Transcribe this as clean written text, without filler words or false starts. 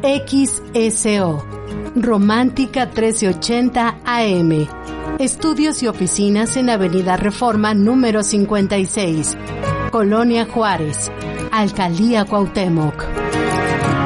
XSO, Romántica 1380 AM. Estudios y oficinas en Avenida Reforma número 56, Colonia Juárez, Alcaldía Cuauhtémoc.